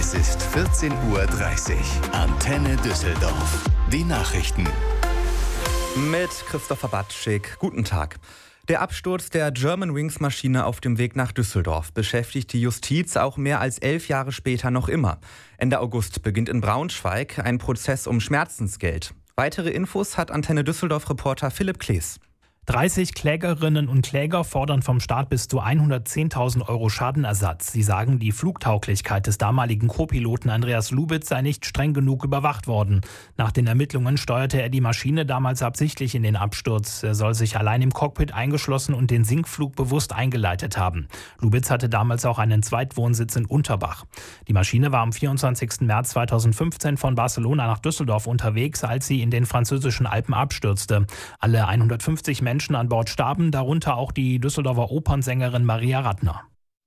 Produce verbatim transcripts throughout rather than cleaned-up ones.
Es ist vierzehn Uhr dreißig. Antenne Düsseldorf. Die Nachrichten. Mit Christopher Batschik. Guten Tag. Der Absturz der Germanwings-Maschine auf dem Weg nach Düsseldorf beschäftigt die Justiz auch mehr als elf Jahre später noch immer. Ende August beginnt in Braunschweig ein Prozess um Schmerzensgeld. Weitere Infos hat Antenne Düsseldorf-Reporter Philipp Klees. dreißig Klägerinnen und Kläger fordern vom Staat bis zu hundertzehntausend Euro Schadenersatz. Sie sagen, die Flugtauglichkeit des damaligen Co-Piloten Andreas Lubitz sei nicht streng genug überwacht worden. Nach den Ermittlungen steuerte er die Maschine damals absichtlich in den Absturz. Er soll sich allein im Cockpit eingeschlossen und den Sinkflug bewusst eingeleitet haben. Lubitz hatte damals auch einen Zweitwohnsitz in Unterbach. Die Maschine war am vierundzwanzigsten März zweitausendfünfzehn von Barcelona nach Düsseldorf unterwegs, als sie in den französischen Alpen abstürzte. Alle hundertfünfzig Menschen Menschen an Bord starben, darunter auch die Düsseldorfer Opernsängerin Maria Radner.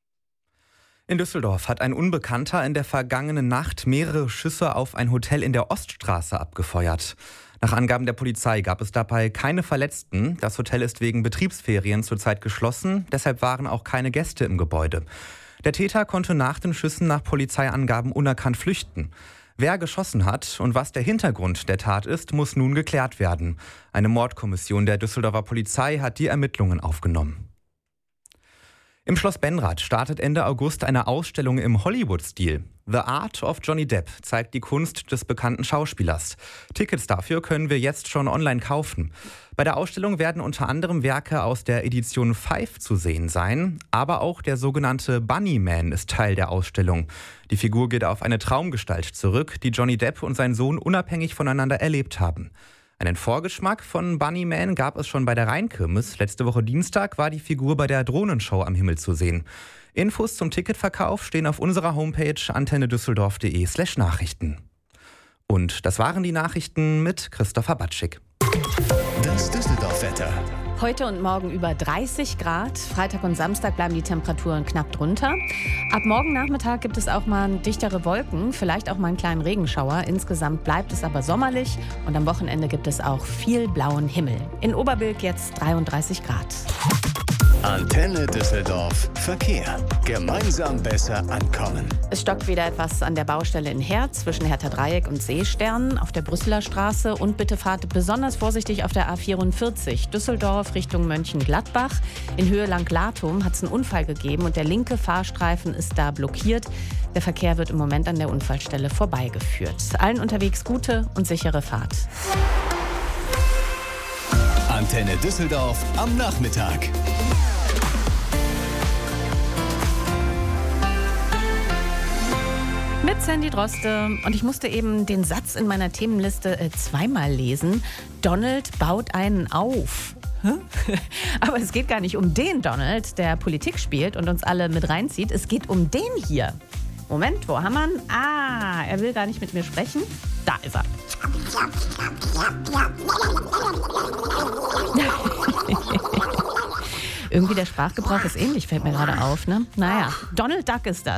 In Düsseldorf hat ein Unbekannter in der vergangenen Nacht mehrere Schüsse auf ein Hotel in der Oststraße abgefeuert. Nach Angaben der Polizei gab es dabei keine Verletzten. Das Hotel ist wegen Betriebsferien zurzeit geschlossen, deshalb waren auch keine Gäste im Gebäude. Der Täter konnte nach den Schüssen nach Polizeiangaben unerkannt flüchten. Wer geschossen hat und was der Hintergrund der Tat ist, muss nun geklärt werden. Eine Mordkommission der Düsseldorfer Polizei hat die Ermittlungen aufgenommen. Im Schloss Benrath startet Ende August eine Ausstellung im Hollywood-Stil. The Art of Johnny Depp zeigt die Kunst des bekannten Schauspielers. Tickets dafür können wir jetzt schon online kaufen. Bei der Ausstellung werden unter anderem Werke aus der Edition fünf zu sehen sein, aber auch der sogenannte Bunnyman ist Teil der Ausstellung. Die Figur geht auf eine Traumgestalt zurück, die Johnny Depp und sein Sohn unabhängig voneinander erlebt haben. Einen Vorgeschmack von Bunnyman gab es schon bei der Rheinkirmes. Letzte Woche Dienstag war die Figur bei der Drohnenshow am Himmel zu sehen. Infos zum Ticketverkauf stehen auf unserer Homepage antennedüsseldorf.de slash Nachrichten. Und das waren die Nachrichten mit Christopher Batschik. Das Düsseldorf-Wetter. Heute und morgen über dreißig Grad. Freitag und Samstag bleiben die Temperaturen knapp drunter. Ab morgen Nachmittag gibt es auch mal dichtere Wolken, vielleicht auch mal einen kleinen Regenschauer. Insgesamt bleibt es aber sommerlich und am Wochenende gibt es auch viel blauen Himmel. In Oberbilk jetzt dreiunddreißig Grad. Antenne Düsseldorf. Verkehr. Gemeinsam besser ankommen. Es stockt wieder etwas an der Baustelle in Herz zwischen Hertha Dreieck und Seestern auf der Brüsseler Straße. Und bitte fahrt besonders vorsichtig auf der A vierundvierzig Düsseldorf Richtung Mönchengladbach. In Höhe Langlatum hat es einen Unfall gegeben und der linke Fahrstreifen ist da blockiert. Der Verkehr wird im Moment an der Unfallstelle vorbeigeführt. Allen unterwegs gute und sichere Fahrt. Antenne Düsseldorf am Nachmittag. Mit Sandy Droste. Und ich musste eben den Satz in meiner Themenliste äh, zweimal lesen. Donald baut einen auf. Aber es geht gar nicht um den Donald, der Politik spielt und uns alle mit reinzieht. Es geht um den hier. Moment, wo haben wir ihn? Ah, er will gar nicht mit mir sprechen. Da ist er. Irgendwie der Sprachgebrauch ist ähnlich, fällt mir gerade auf, ne? Naja, Donald Duck ist das.